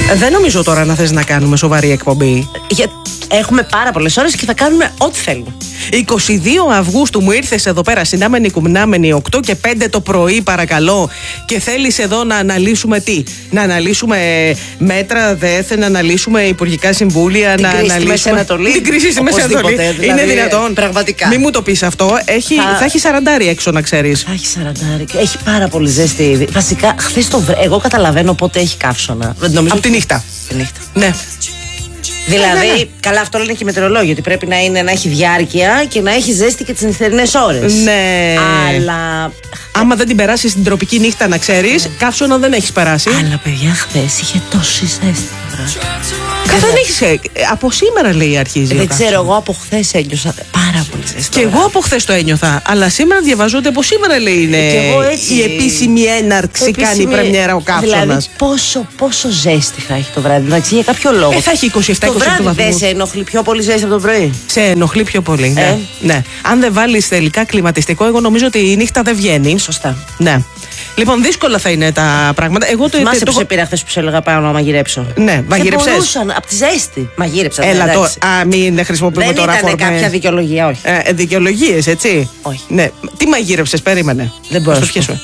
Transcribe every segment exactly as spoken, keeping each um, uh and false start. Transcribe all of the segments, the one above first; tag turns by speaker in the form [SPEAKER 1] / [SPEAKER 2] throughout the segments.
[SPEAKER 1] Δεν νομίζω τώρα να θες να κάνουμε σοβαρή εκπομπή.
[SPEAKER 2] Για... Έχουμε πάρα πολλές ώρες και θα κάνουμε ό,τι θέλουμε.
[SPEAKER 1] είκοσι δύο Αυγούστου μου ήρθες εδώ πέρα συνάμενη κουμνάμενη οκτώ και πέντε το πρωί παρακαλώ και θέλεις εδώ να αναλύσουμε τι? Να αναλύσουμε μέτρα ΔΕΘ, να αναλύσουμε υπουργικά συμβούλια,
[SPEAKER 2] την
[SPEAKER 1] να
[SPEAKER 2] κρίση
[SPEAKER 1] αναλύσουμε
[SPEAKER 2] στη Μέση Ανατολή.
[SPEAKER 1] Την κρίση στη Μέση Ανατολή.
[SPEAKER 2] Δηλαδή,
[SPEAKER 1] είναι δυνατόν?
[SPEAKER 2] Πραγματικά.
[SPEAKER 1] Μην μου το πεις αυτό. Έχει,
[SPEAKER 2] θα...
[SPEAKER 1] θα έχει σαραντάρι έξω να ξέρεις.
[SPEAKER 2] Θα έχει σαραντάρι. Έχει πάρα πολύ ζέστη ήδη. Βασικά, χθες το βρε... Εγώ καταλαβαίνω πότε έχει καύσωνα.
[SPEAKER 1] Νομίζω... Από τη νύχτα.
[SPEAKER 2] Τη νύχτα.
[SPEAKER 1] Ναι.
[SPEAKER 2] Δηλαδή, ναι, ναι. Καλά, αυτό λένε και οι μετεωρολόγοι, ότι πρέπει να, είναι, να έχει διάρκεια και να έχει ζέστη και τις νυχτερινές ώρες.
[SPEAKER 1] Ναι.
[SPEAKER 2] Αλλά.
[SPEAKER 1] Άμα δεν την περάσεις την τροπική νύχτα, να ξέρεις, ναι. καύσωνα δεν έχεις περάσει.
[SPEAKER 2] Αλλά παιδιά, χθες είχε τόση ζέστη.
[SPEAKER 1] Καθ' δεν έχεις. Από σήμερα λέει αρχίζει.
[SPEAKER 2] Δεν ξέρω, εγώ από χθες ένιωσα πάρα πολύ ζέστη.
[SPEAKER 1] Και εγώ από χθες το ένιωθα. Αλλά σήμερα διαβάζω ότι από σήμερα λέει είναι έτσι... η επίσημη έναρξη. Επίσημη... κάνει πρεμιέρα ο καύσωνας.
[SPEAKER 2] Δηλαδή, πόσο, πόσο ζέστη θα έχει το βράδυ. Εντάξει, για κάποιο λόγο.
[SPEAKER 1] Ε, θα έχει είκοσι επτά είκοσι οκτώ βαθμούς.
[SPEAKER 2] Το βράδυ δεν σε ενοχλεί πιο πολύ ζέστη από το πρωί?
[SPEAKER 1] Σε ενοχλεί πιο πολύ. Ναι. Ε. ναι. Αν δεν βάλεις τελικά κλιματιστικό, εγώ νομίζω ότι η νύχτα δεν βγαίνει.
[SPEAKER 2] Σωστά.
[SPEAKER 1] Ναι. Λοιπόν, δύσκολα θα είναι τα πράγματα. Εγώ το
[SPEAKER 2] Θυμάσαι που σε πήρα χθες που σε έλεγα πάω να μαγειρέψω?
[SPEAKER 1] Ναι, μαγειρέψες.
[SPEAKER 2] Δεν μπορούσαν, από τη ζέστη. Μαγείρεψα.
[SPEAKER 1] Έλα τώρα. Α, μην χρησιμοποιούμε
[SPEAKER 2] δεν
[SPEAKER 1] τώρα
[SPEAKER 2] φόρμα. Δεν ήταν κάποια δικαιολογία, όχι.
[SPEAKER 1] Ε, δικαιολογίες, έτσι.
[SPEAKER 2] Όχι.
[SPEAKER 1] Ναι. Τι μαγείρεψες, περίμενε.
[SPEAKER 2] Δεν μπορώ να
[SPEAKER 1] σου πιέσω.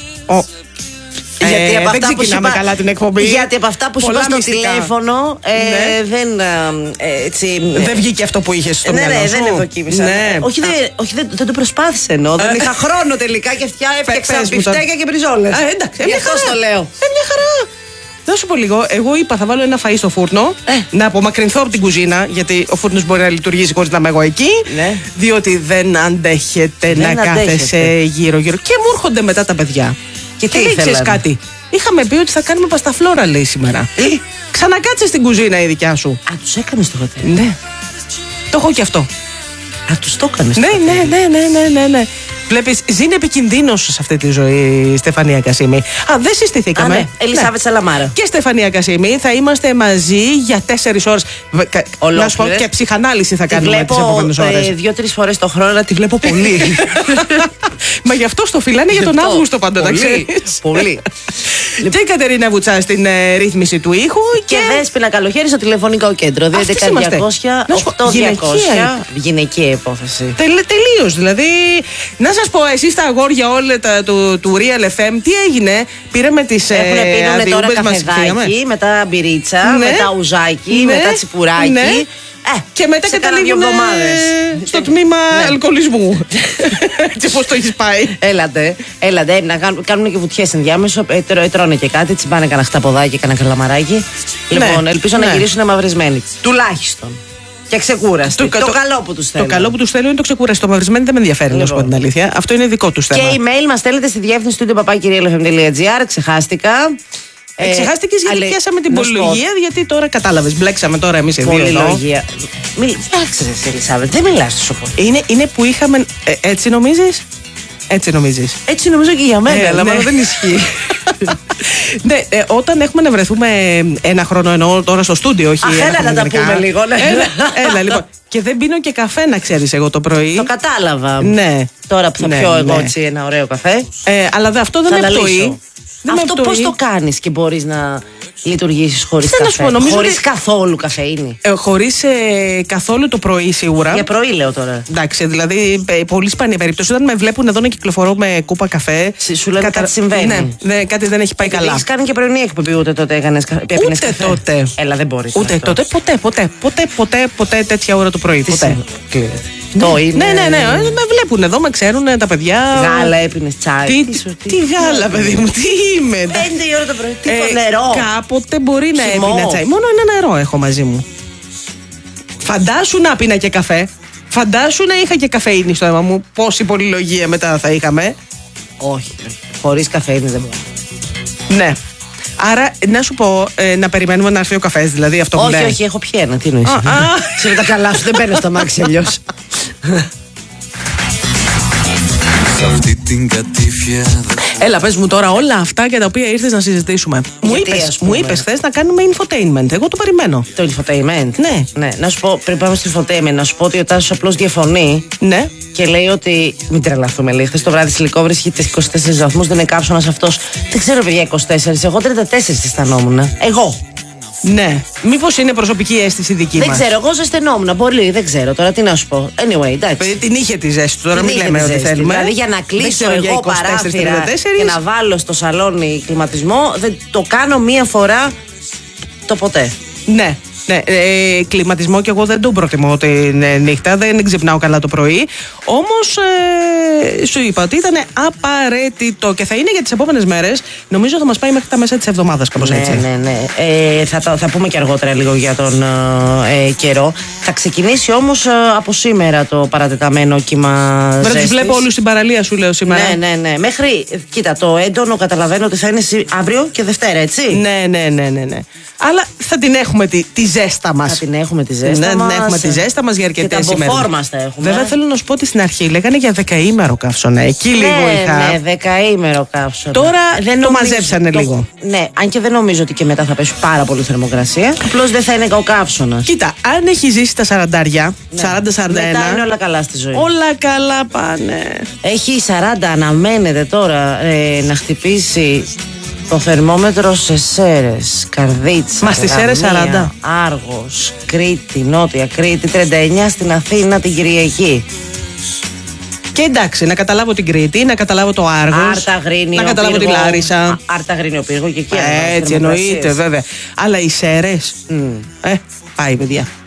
[SPEAKER 2] Γιατί
[SPEAKER 1] ε,
[SPEAKER 2] από
[SPEAKER 1] δεν
[SPEAKER 2] αυτά
[SPEAKER 1] ξεκινάμε
[SPEAKER 2] που
[SPEAKER 1] καλά την εκπομπή.
[SPEAKER 2] Γιατί από αυτά που σου είπα στο τηλέφωνο ε, ναι. δεν, ε, έτσι,
[SPEAKER 1] δεν βγήκε αυτό που είχες στο
[SPEAKER 2] ναι,
[SPEAKER 1] μυαλό
[SPEAKER 2] ναι,
[SPEAKER 1] σου.
[SPEAKER 2] δεν ευδοκίμησα.
[SPEAKER 1] Ναι.
[SPEAKER 2] Όχι, δεν, όχι δεν, δεν το προσπάθησε εννοώ. Δεν είχα χρόνο τελικά και έφτιαξα μπιφτέκια και μπριζόλες.
[SPEAKER 1] Α, εντάξει,
[SPEAKER 2] γι' αυτό το λέω.
[SPEAKER 1] Ε, μια χαρά. Να σου πω λίγο, εγώ είπα θα βάλω ένα φαΐ στο φούρνο, ε. να απομακρυνθώ από την κουζίνα, γιατί ο φούρνος μπορεί να λειτουργήσει χωρίς να είμαι εγώ εκεί,
[SPEAKER 2] ναι.
[SPEAKER 1] διότι δεν αντέχετε δεν να κάθεσαι γύρω-γύρω. Και μου έρχονται μετά τα παιδιά.
[SPEAKER 2] Και τι
[SPEAKER 1] ήθελες κάτι? Είχαμε πει ότι θα κάνουμε πασταφλόρα, λέει σήμερα.
[SPEAKER 2] Ε.
[SPEAKER 1] Ξανακάτσε στην κουζίνα η δικιά σου.
[SPEAKER 2] Α, τους έκανες το χατήρι?
[SPEAKER 1] Ναι. Το έχω και αυτό.
[SPEAKER 2] Α, τους το έκανες?
[SPEAKER 1] Ναι, ναι, ναι, ναι, ναι, ναι, ναι. Βλέπεις, ζει επικινδύνος σε αυτή τη ζωή η Στεφανία Κασίμη. Α, δεν συστηθήκαμε.
[SPEAKER 2] Α, ναι. Ελισάβετ ναι. Σαλαμάρα.
[SPEAKER 1] Και Στεφανία Κασίμη θα είμαστε μαζί για τέσσερις ώρες. Να σου πω και ψυχανάλυση θα κάνουμε τις επόμενες ώρες.
[SPEAKER 2] Ε, δύο-τρεις φορές το χρόνο, αλλά τη βλέπω πολύ.
[SPEAKER 1] Μα γι' αυτό στο φιλάνε για τον Αύγουστο πάντα, να ξέρεις.
[SPEAKER 2] Πολύ.
[SPEAKER 1] Και η Κατερίνα Βουτσά στην ε, ρύθμιση του ήχου.
[SPEAKER 2] Και, και Δέσποινα Καλοχέρη στο τηλεφωνικό κέντρο. δύο έντεκα διακόσια οκτώ διακόσια. Γυναικεία υπόθεση.
[SPEAKER 1] Τελείως. Δηλαδή, να σας πω, εσείς τα αγόρια όλα τα, του, του Real εφ εμ, τι έγινε? Πήραμε τις
[SPEAKER 2] αδειούμπες μας. Τώρα καφεδάκι, μετά μπυρίτσα, ναι. μετά ουζάκι, ναι. μετά τσιπουράκι. Ναι. Ε,
[SPEAKER 1] και μετά καταλήγουν στο τμήμα ναι. αλκοολισμού. Έτσι πώς το έχεις πάει.
[SPEAKER 2] Έλατε, έλατε, να κάνουν και βουτιές ενδιάμεσο, ε, τρώνε και κάτι, τσιμπάνε κανένα χταποδάκι, κανένα καλαμαράκι. Λοιπόν, ναι. ελπίζω ναι. να γυρίσουν μαυρισμένοι. Τουλάχιστον. Και ξεκούραστοι. Το, το, το καλό που τους θέλω.
[SPEAKER 1] Το καλό που τους θέλω είναι το ξεκούραστοι. Το μαυρισμένοι δεν με ενδιαφέρει, λοιπόν. Να σου πω την αλήθεια. Αυτό είναι δικό τους θέμα.
[SPEAKER 2] Και email μας στέλνετε στη διεύθυνση του παπάκι κυρίλεφ εμ τελεία τζι άρ. Ξεχάστηκα.
[SPEAKER 1] Ε, Ξεχάστηκες γιατί ale... πιάσαμε την πολυλογία, γιατί τώρα κατάλαβες. Μπλέξαμε τώρα εμείς οι δύο.
[SPEAKER 2] Πολυλογία. Εντάξει, Ελισάβετ, δεν μιλάς τόσο πολύ.
[SPEAKER 1] Είναι, είναι που είχαμε. Ε, έτσι νομίζεις? Έτσι νομίζεις?
[SPEAKER 2] Έτσι νομίζω και για μένα, ε, αλλά ναι. δεν ισχύει.
[SPEAKER 1] Ναι, ε, όταν έχουμε να βρεθούμε ένα χρόνο, εννοώ τώρα στο στούντιο, όχι.
[SPEAKER 2] Αχ, έλα να τα πούμε λίγο, ναι.
[SPEAKER 1] Έλα, έλα, λοιπόν. Και δεν πίνω και καφέ, να ξέρεις, εγώ το πρωί.
[SPEAKER 2] Το κατάλαβα.
[SPEAKER 1] Ναι.
[SPEAKER 2] Τώρα που θα ναι, πιω ναι. εγώ έτσι ένα ωραίο καφέ.
[SPEAKER 1] Ε, αλλά δε, αυτό δεν με πτωεί.
[SPEAKER 2] Αυτό πώς το κάνεις και μπορείς να λειτουργήσεις χωρίς
[SPEAKER 1] δεν
[SPEAKER 2] καφέ?
[SPEAKER 1] Πω,
[SPEAKER 2] χωρίς
[SPEAKER 1] ότι...
[SPEAKER 2] καθόλου καφεΐνη.
[SPEAKER 1] Ε, χωρίς ε, καθόλου το πρωί σίγουρα.
[SPEAKER 2] Για πρωί λέω τώρα.
[SPEAKER 1] Εντάξει, δηλαδή ε, πολύ σπάνια περίπτωση. Όταν με βλέπουν εδώ να κυκλοφορώ με κούπα καφέ.
[SPEAKER 2] Σου λένε κατα... κάτι συμβαίνει.
[SPEAKER 1] Ναι, ναι, κάτι δεν έχει πάει
[SPEAKER 2] και
[SPEAKER 1] καλά.
[SPEAKER 2] Έχεις κάνει και πρωινή εκπομπή, ούτε τότε έκανες καφέ?
[SPEAKER 1] Ούτε τότε.
[SPEAKER 2] Έλα, δεν μπορείς.
[SPEAKER 1] Ούτε τότε. Ποτέ, ποτέ, ποτέ, ποτέ, ποτέ τέτοια ώρα το πρωί. Ποτέ.
[SPEAKER 2] Το είναι.
[SPEAKER 1] Ναι, ναι, ναι. Με βλέπουν εδώ, με ξέρουν τα παιδιά.
[SPEAKER 2] Γάλα έπινες, τσάι.
[SPEAKER 1] Τι, τι, τι γάλα, παιδί μου, τι είμαι.
[SPEAKER 2] Πέντε η ώρα το πρωί. Τι ε, νερό.
[SPEAKER 1] Κάποτε μπορεί να έπινα τσάι. Μόνο ένα νερό έχω μαζί μου. Φαντάσου να πίνα και καφέ. Φαντάσου να είχα και καφεΐνη στο αίμα μου. Πόση πολυλογία μετά θα είχαμε.
[SPEAKER 2] Όχι. Χωρίς καφεΐνη δεν μπορεί.
[SPEAKER 1] Ναι. Άρα, να σου πω, ε, να περιμένουμε να έρθει ο καφές, δηλαδή αυτό που
[SPEAKER 2] όχι,
[SPEAKER 1] λέει.
[SPEAKER 2] Όχι, όχι, έχω πιει ένα. Τι εννοείς? Σε τα καλά σου, δεν παίρνω στο μάξι αλλιώς.
[SPEAKER 1] Έλα, πες μου τώρα όλα αυτά για τα οποία ήρθες να συζητήσουμε. Μου είπες, μου είπες χθες να κάνουμε infotainment. Εγώ το περιμένω.
[SPEAKER 2] Το infotainment?
[SPEAKER 1] Ναι.
[SPEAKER 2] ναι. Να σου πω, πριν πάμε στο infotainment, να σου πω ότι ο Τάσος απλώς διαφωνεί.
[SPEAKER 1] Ναι.
[SPEAKER 2] Και λέει ότι. Μην τρελαθούμε, λέει. Χθες το βράδυ στη Λυκόβρη είχε είκοσι τέσσερις βαθμούς, δεν είναι κάψονας αυτός. Δεν ξέρω, παιδιά, είκοσι τέσσερα. Εγώ τριάντα τέσσερα αισθανόμουν. Εγώ.
[SPEAKER 1] Ναι. Μήπως είναι προσωπική αίσθηση δική μας.
[SPEAKER 2] Δεν ξέρω, εγώ ζεσθενόμουν πολύ, δεν ξέρω τώρα τι να σου πω. Anyway, εντάξει.
[SPEAKER 1] Την είχε τη ζέστη, τώρα μην λέμε ότι θέλουμε.
[SPEAKER 2] Δηλαδή για να κλείσω εγώ παράθυρα και να βάλω στο σαλόνι κλιματισμό, δεν το κάνω μία φορά το ποτέ.
[SPEAKER 1] Ναι. Ναι, ε, κλιματισμό και εγώ δεν τον προτιμώ τη νύχτα, δεν ξυπνάω καλά το πρωί. Όμως ε, σου είπα ότι ήταν απαραίτητο και θα είναι για τις επόμενες μέρες. Νομίζω θα μας πάει μέχρι τα μέσα της εβδομάδας, κάπως
[SPEAKER 2] ναι,
[SPEAKER 1] έτσι.
[SPEAKER 2] Ναι, ναι. Ε, θα, θα πούμε και αργότερα λίγο για τον ε, καιρό. Θα ξεκινήσει όμως ε, από σήμερα το παρατεταμένο κύμα ζέστης.
[SPEAKER 1] Βέβαια, τους βλέπω όλους στην παραλία, σου λέω σήμερα.
[SPEAKER 2] Ναι, ναι, ναι. Μέχρι, κοίτα, το έντονο καταλαβαίνω ότι θα είναι αύριο και Δευτέρα, έτσι.
[SPEAKER 1] Ναι, ναι, ναι, ναι, ναι. Αλλά θα την έχουμε τη, τη ζέστα μας.
[SPEAKER 2] Θα την έχουμε τη ζέστα
[SPEAKER 1] ναι,
[SPEAKER 2] μας.
[SPEAKER 1] Ναι, έχουμε τη ζέστα μας για αρκετές ημέρες.
[SPEAKER 2] Και τα μποφόρ θα έχουμε.
[SPEAKER 1] Βέβαια, θέλω να σου πω ότι στην αρχή λέγανε για δεκαήμερο καύσωνα. Εκεί
[SPEAKER 2] ναι,
[SPEAKER 1] λίγο είχα.
[SPEAKER 2] Ναι, δεκαήμερο καύσωνα.
[SPEAKER 1] Τώρα δεν το
[SPEAKER 2] νομίζω,
[SPEAKER 1] μαζέψανε
[SPEAKER 2] το,
[SPEAKER 1] λίγο.
[SPEAKER 2] Ναι, αν και δεν νομίζω ότι και μετά θα πέσει πάρα πολύ θερμοκρασία. Απλώς δεν θα είναι ο καύσωνας.
[SPEAKER 1] Κοίτα, αν έχει ζήσει τα σαραντάρια, ναι. σαράντα σαράντα ένα.
[SPEAKER 2] Μετά είναι όλα καλά στη ζωή.
[SPEAKER 1] Όλα καλά πάνε.
[SPEAKER 2] Έχει σαράντα, αναμένεται τώρα ε, να χτυπήσει το θερμόμετρο σε Σέρρες, Καρδίτσα,
[SPEAKER 1] Μα στις Σέρρες σαράντα.
[SPEAKER 2] Άργος, Κρήτη, Νότια Κρήτη, τριάντα εννιά στην Αθήνα την Κυριακή.
[SPEAKER 1] Και εντάξει, να καταλάβω την Κρήτη, να καταλάβω το Άργος,
[SPEAKER 2] Άρτα,
[SPEAKER 1] να καταλάβω τη Λάρισα.
[SPEAKER 2] Άρτα, Γρήνιο Πύργο και εκεί.
[SPEAKER 1] Έτσι εννοείται, βέβαια. Αλλά οι Σέρρες, mm. ε, πάει παιδιά.